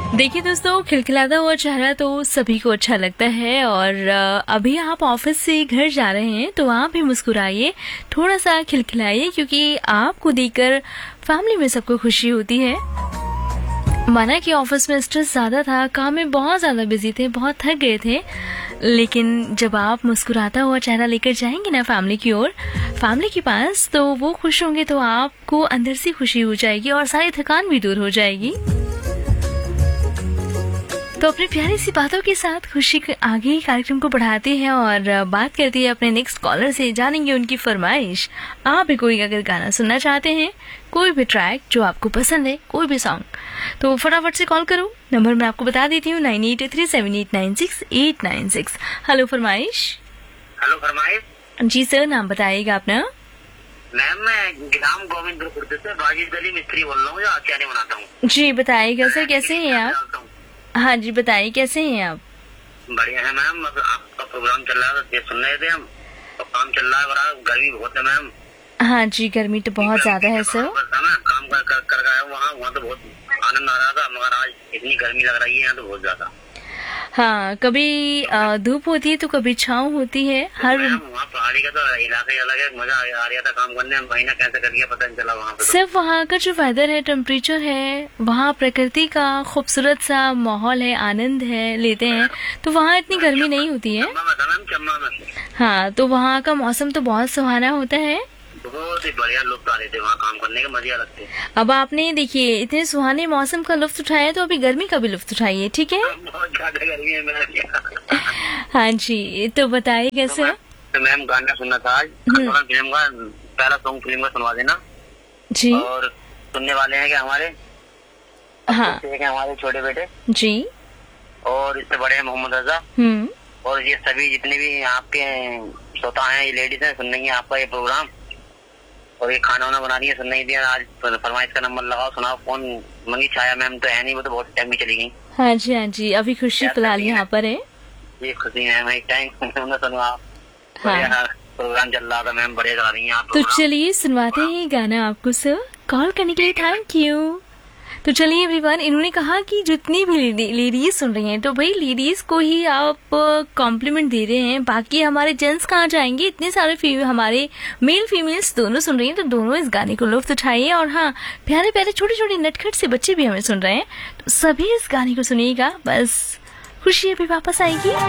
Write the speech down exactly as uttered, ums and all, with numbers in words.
देखिए दोस्तों, खिलखिलाता हुआ चेहरा तो सभी को अच्छा लगता है और अभी आप ऑफिस से घर जा रहे हैं तो आप भी मुस्कुराइए, थोड़ा सा खिलखिलाइए, क्योंकि आपको देखकर फैमिली में सबको खुशी होती है। माना कि ऑफिस में स्ट्रेस ज़्यादा था, काम में बहुत ज़्यादा बिजी थे, बहुत थक गए थे, लेकिन जब आप मुस्कुराता हुआ चेहरा लेकर जाएंगे ना फैमिली की ओर, फैमिली के पास, तो वो खुश होंगे तो आपको अंदर से खुशी हो जाएगी और सारी थकान भी दूर हो जाएगी। तो अपनी प्यारी सी बातों के साथ खुशी के आगे कार्यक्रम को बढ़ाते हैं और बात करते हैं अपने नेक्स्ट कॉलर से, जानेंगे उनकी फरमाइश। आप भी कोई अगर गाना सुनना चाहते हैं, कोई भी ट्रैक जो आपको पसंद है, कोई भी सॉन्ग, तो फटाफट से कॉल करो। नंबर मैं आपको बता देती हूँ, nine eight three seven eight nine six eight nine six. Hello फरमाइश। हेलो फरमाइश। जी सर, नाम बताइएगा अपना। मैम मैं ग्राम गोविंदपुर से बाजिद गली मिस्त्री बोल रहा हूँ, आचार्य बनाता हूँ। जी बताइएगा सर, कैसे हैं आप? हाँ जी बताइए, कैसे हैं आप? बढ़िया है मैम, आपका प्रोग्राम चल रहा था, सुन रहे थे हम, तो काम चल रहा है, बड़ा गर्मी बहुत है मैम। हाँ जी, गर्मी तो बहुत ज्यादा है सर। काम कर कर, कर गया वहाँ वहाँ तो बहुत आनंद आ रहा था, मगर आज इतनी गर्मी लग रही है यहाँ तो बहुत ज्यादा। हाँ, कभी धूप होती है तो कभी छाँव होती है। तो हर वहाँ पहाड़ी का तो इलाका ही अलग है, मजा आ रहा था काम करने में, महीना कैसे कर गया पता नहीं चला वहाँ पे। सिर्फ वहाँ का जो वेदर है, टेम्परेचर है, वहाँ प्रकृति का खूबसूरत सा माहौल है, आनंद है, लेते हैं, तो वहाँ इतनी गर्मी नहीं होती है। हाँ, तो वहाँ का मौसम तो बहुत सुहाना होता है, बहुत ही बढ़िया लुत्फ आ रहे थे, वहाँ काम करने के मजे अलग थे। अब आपने देखिए इतने सुहाने मौसम का लुत्फ उठाया, तो अभी गर्मी का भी लुत्फ उठाइए, ठीक है? बहुत ज्यादा गर्मी है मेरा। हाँ जी, तो बताइए कैसे। तो मैम गाना सुनना था आज, फिल्म का पहला सॉन्ग फिल्म का सुनवा देना जी। और सुनने वाले हैं क्या हमारे? हाँ हमारे छोटे बेटे जी, और इससे बड़े हैं मोहम्मद रजा, हम्म और ये सभी जितने भी आपके श्रोता हैं, ये लेडीज हैं, सुन रही है आपका ये प्रोग्राम, और ये खाना वाना बना रही है, सुन नहीं दिया। आज फरमाइश का नंबर लगाओ, सुनाओ। फोन मंगी छाया मैम तो है नहीं, वो तो बहुत टाइम भी चली गई। हाँ जी हाँ जी, अभी खुशी फिलहाल यहाँ पर है। ये खुशी है मैं टाइम सुनवा। हाँ, प्रोग्राम चल रहा था मैम, बढ़िया चला रही हैं आप। तो चलिए सुनवाते हैं गाना आपको सर। कॉल करने के लिए थैंक यू। तो चलिए एवरीवन, इन्होंने कहा कि जितनी भी लेडीज सुन रही हैं, तो भाई लेडीज को ही आप कॉम्प्लीमेंट दे रहे हैं, बाकी हमारे जेंट्स कहाँ जाएंगे? इतने सारे हमारे मेल फीमेल्स दोनों सुन रही हैं, तो दोनों इस गाने को लुत्फ उठाइए। और हाँ, प्यारे प्यारे छोटे छोटे नटखट से बच्चे भी हमें सुन रहे हैं, तो सभी इस गाने को सुनिएगा, बस खुशी अभी वापस आएगी।